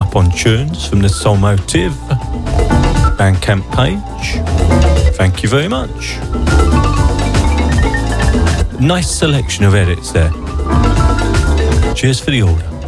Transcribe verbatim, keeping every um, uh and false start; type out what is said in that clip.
up on tunes from the Soul Motive Bandcamp page. Thank you very much. Nice selection of edits there. Cheers for the order.